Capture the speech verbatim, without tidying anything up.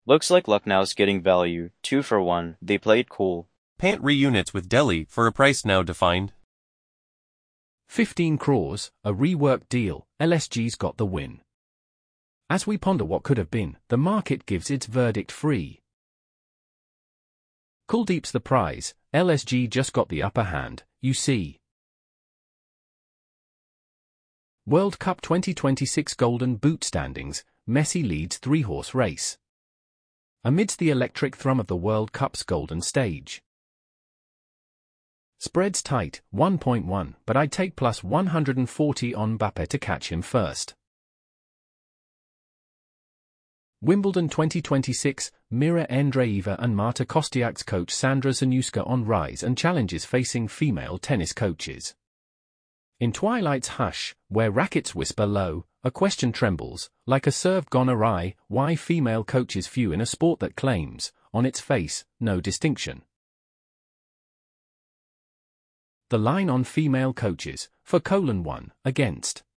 Looks like Lucknow's getting value, two for one. They played cool. Pant reunits with Delhi for a price now defined. fifteen crores, a reworked deal, L S G's got the win. As we ponder what could have been, the market gives its verdict free. Kuldeep's the prize, L S G just got the upper hand, you see. World Cup twenty twenty-six Golden Boot standings, Messi leads three-horse race. Amidst the electric thrum of the World Cup's golden stage. Spreads tight, one point one, but I'd take plus one hundred forty on Mbappe to catch him first. Wimbledon twenty twenty-six, Mira Andreeva and Marta Kostyak's coach Sandra Zanuska on rise and challenges facing female tennis coaches. In twilight's hush, where rackets whisper low, a question trembles, like a serve gone awry, why female coaches few in a sport that claims, on its face, no distinction. The line on female coaches, for colon one, against.